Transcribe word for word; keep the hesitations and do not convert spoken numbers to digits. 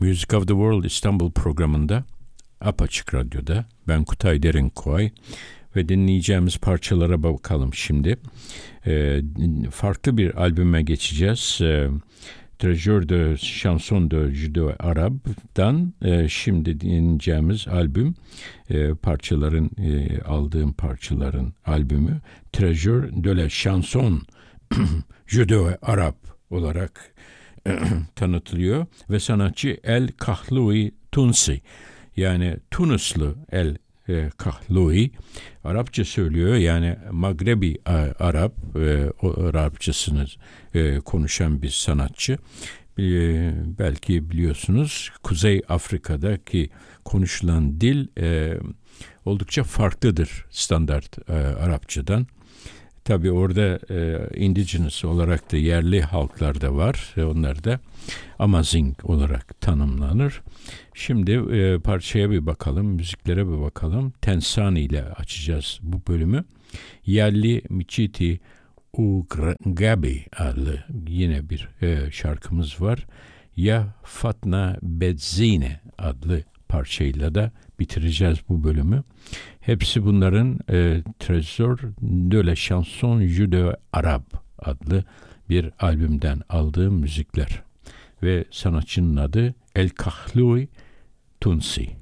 Music of the World İstanbul programında Apaçık Radyo'da ben Kutay Derinkoy ve dinleyeceğimiz parçalara bakalım şimdi. E, farklı bir albüme geçeceğiz. E, Trésor de Chanson de Judéo-Arabe'dan e, şimdi dinleyeceğimiz albüm e, parçaların e, aldığım parçaların albümü Trésor de la Chanson Judéo-Arabe olarak tanıtılıyor ve sanatçı El Kahloui Tunsi, yani Tunuslu El e, Kahloui, Arapça söylüyor, yani Magrebi e, Arap, e, o Arapçasını e, konuşan bir sanatçı. E, belki biliyorsunuz Kuzey Afrika'daki konuşulan dil e, oldukça farklıdır standart e, Arapçadan. Tabii orada e, indigenous olarak da yerli halklar da var. E, onlar da Amazigh olarak tanımlanır. Şimdi e, parçaya bir bakalım, müziklere bir bakalım. Tensani ile açacağız bu bölümü. Yerli Michiti Ugabi adlı yine bir e, şarkımız var. Ya Fatna Bedzine adlı parçayla da bitireceğiz bu bölümü. Hepsi bunların e, Trésor de la Chanson Judéo-Arabe adlı bir albümden aldığım müzikler. Ve sanatçının adı El Kahloui Tunsi.